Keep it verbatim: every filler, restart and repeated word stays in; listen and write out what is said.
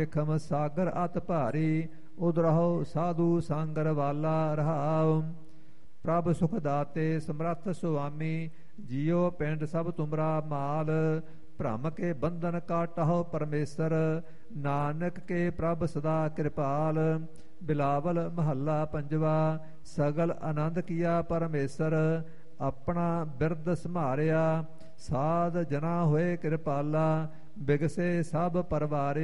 ਖਮ ਸਾਗਰ ਅਤ ਭਾਰੀ, ਉਦਰਹੁ ਸਾਧੂ ਸੰਗਰ ਵਾਲਾ ਰਹਾਉ। ਪ੍ਰਭ ਸੁਖ ਦਾਤੇ ਸਮਰੱਥ ਸੁਆਮੀ, ਜੀਉ ਪਿੰਡ ਸਭ ਤੁਮਰਾ ਮਾਲ। ਭ੍ਰਮ ਕੇ ਬੰਧਨ ਕਾਟਹੁ ਪਰਮੇਸ਼ਰ, ਨਾਨਕ ਕੇ ਪ੍ਰਭ ਸਦਾ ਕਿਰਪਾਲ। ਬਿਲਾਵਲ ਮਹੱਲਾ ਪੰਜਵਾ। ਸਗਲ ਆਨੰਦ ਕੀਆ ਪਰਮੇਸ਼ਰ, ਆਪਣਾ ਬਿਰਦ ਸੰਭਾਰਿਆ। ਸਾਧ ਜਨਾ ਹੋਏ ਕਿਰਪਾਲਾ, ਬਿਗਸੇ ਸਭ ਪਰਵਾਰੇ।